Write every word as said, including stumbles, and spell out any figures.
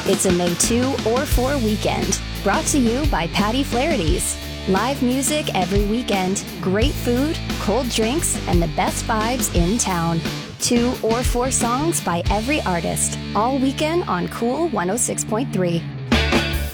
It's a May second or four weekend, brought to you by Patty Flaherty's. Live music every weekend, great food, cold drinks, and the best vibes in town. Two or four songs by every artist, all weekend on Cool one oh six point three.